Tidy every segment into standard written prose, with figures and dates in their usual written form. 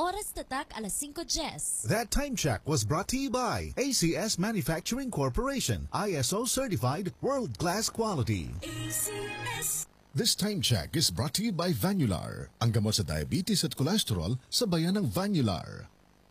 Oras tatak alas 5:10. That time check was brought to you by ACS Manufacturing Corporation, ISO certified world-class quality. ACS. This time check is brought to you by Vanular, ang gamot sa diabetes at cholesterol sa bayan ng Vanular.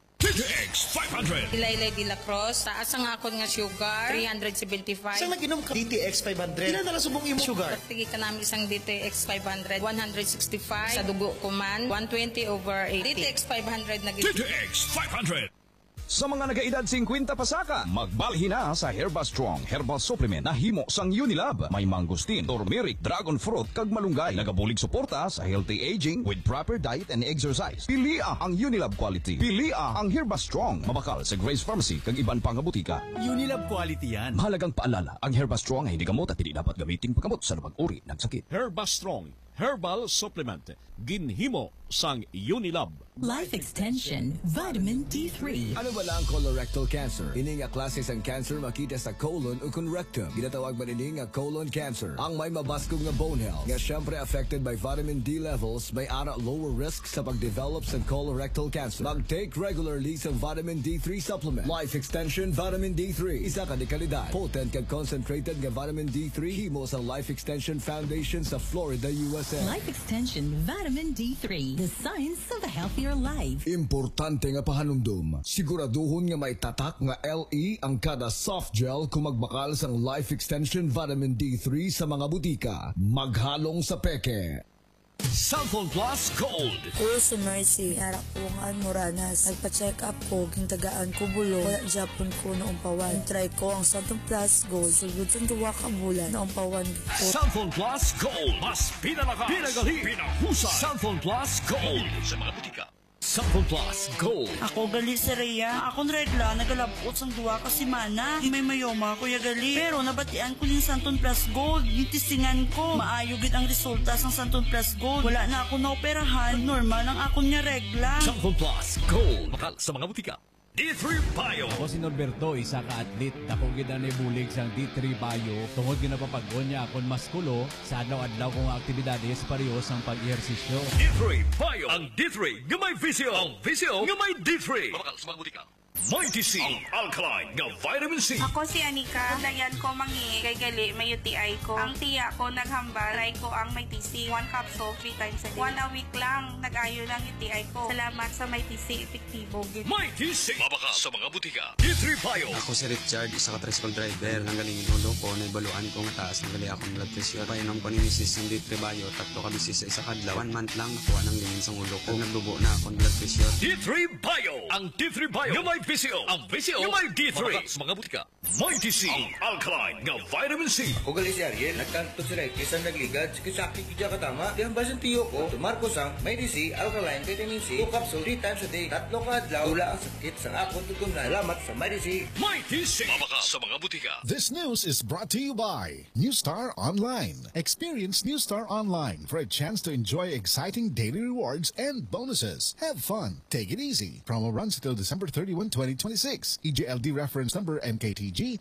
DTX 500. Ilaylay de la Cruz, taas ang akon nga sugar, 375. Saan nag-inom ka? DTX 500. Ilan na lang subong imong sugar? Pagtigi ka namin isang DTX 500, 165. Sa dugo ko man, 120/80. DTX 500 na DTX 500. Sa mga nagaedad 50 pasaka, magbalhin na sa Herba Strong Herbal Supplement na himo sang Unilab. May mangustin, turmeric, dragon fruit, kag malunggay. Nagabulig suporta sa healthy aging with proper diet and exercise. Pilia ang Unilab quality. Pilia ang Herba Strong. Mabakal sa Grace Pharmacy kag iban pang butika. Unilab quality yan. Mahalagang paalala, ang Herba Strong ay hindi gamot at hindi dapat gamitin paggamot sa lumang uri ng sakit. Herba Strong Herbal Supplement. Ginhimo sang Unilab. Life Extension Vitamin D3. Ano ba lang colorectal cancer? Ini nga klase sang cancer makita sa colon o kung rectum. Ginatawag man ini nga colon cancer. Ang may mabaskog nga bone health. Nga syempre affected by vitamin D levels, may ara lower risk sa pagdevelop sa colorectal cancer. Mag-take regularly sa vitamin D3 supplement. Life Extension Vitamin D3. Isa ka di kalidad. Potent kag concentrated nga vitamin D3 himo sa Life Extension Foundation sa Florida, USA. Life Extension Vitamin D3. The science of a healthier life. Importante nga pahanumdum. Siguraduhon nga may tatak nga LE ang kada soft gel kung magbakal sang Life Extension Vitamin D3 sa mga butika. Maghalong sa peke. Cellphone Plus Gold. Ko si Mercy, harap ko nga Moranas. Nagpa-check up ko, gintagaan ko bulo. Wala Japon ko noong pawan. Try ko ang Cellphone Plus Gold. Sugod sa duwa ka bulan noong pawan ko. Cellphone Plus Gold. Mas pinalakas, pinagali, pinahusay. Cellphone Plus Gold. Sa mga butika. Cellphone Plus Gold. Ako gali sa Rhea. Akong regla, nagalabot sang duwa kasi mana. May mayoma kuya gali. Pero nabatian ko yung Santon Plus Gold. Yung testingan ko. Maayogit ang resulta sang Santon Plus Gold. Wala na ako naoperahan. Normal ang akong niya regla. Cellphone Plus Gold. Bakal sa mga butika. D3 Bio. Ako si Norberto, isa ka atlet. Dakong gina ni bulig sang D3 Bio. Tungod ginapapagod niya akong maskulo sa adlaw-adlaw kong aktibidades pareho sang pag-ehersisyo. D3 Bio. Ang D3 gamay visio. Ang visio gamay D3. Bakal sa mga butika. Mighty C. Ang alkaline nga vitamin C. Ako si Anika. Dayan ko mangi kay gali may UTI ko. Ang tiya ko naghambal. Try ko ang may TC. 1 capsule 3 times a day. 1 a week lang. Nag-ayo ng UTI ko. Salamat sa may TC. Epektibo. Mighty C. Mabaka sa mga butika. D3 Bio. Ako si Richard. Isa ka tricycle driver. Nanggaling inulo ko. Naibaluan ko nga taas. Nanggali akong blood pressure. Painom ko ni Mrs. ng D3 Bio. Tatlo ka bisis sa isa kadlaw. 1 month lang. Nakuha ng lingin sa ulo ko. Naglubo na akong blood pressure. D3 Bio. Ang D3 Bio. Gamay visio. Ang visio gamay D3. Mabaka sa mga butika. Mighty C. Ang alkaline nga vitamin C. Ako gali si Ariel. Nagtanto si Rekis ang nagligad. Sakit ko dyan katama. Di ang basan tiyo ko. Tumarko sang Mighty C. Alkaline vitamin C. 2 capsule 3 times a day. Tatlo ka adlaw. Wala ang sakit sa akong tutunan. Salamat sa Mighty C. Mighty C. Mabaka sa mga butika. This news is brought to you by New Star Online. Experience New Star Online for a chance to enjoy exciting daily rewards and bonuses. Have fun. Take it easy. Promo runs until December 31, 2026. EJLD reference number MKTG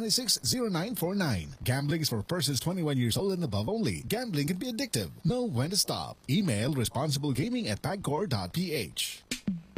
2026-0949. Gambling is for persons 21 years old and above only. Gambling can be addictive. Know when to stop. Email responsiblegaming@pagcor.ph.